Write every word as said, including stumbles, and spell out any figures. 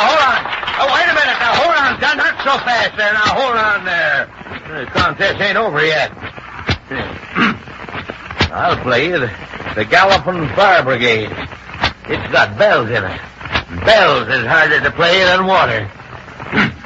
hold on. Oh, wait a minute now. Hold on, John. Not so fast there. Now, hold on there. The contest ain't over yet. I'll play you the, the Galloping Fire Brigade. It's got bells in it. Bells is harder to play than water.